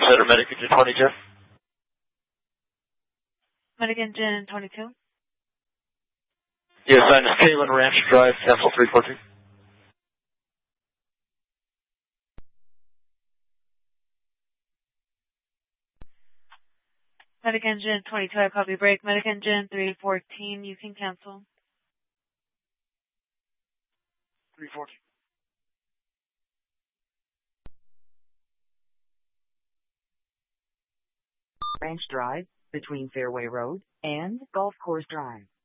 Center, Medic Engine 22. Medic Engine 22. Yes, sign is Kaylin Ranch Drive, cancel 314. Medic Engine 22, I copy break. Medic Engine 314, you can cancel. 314. Ranch Drive, between Fairway Road and Golf Course Drive.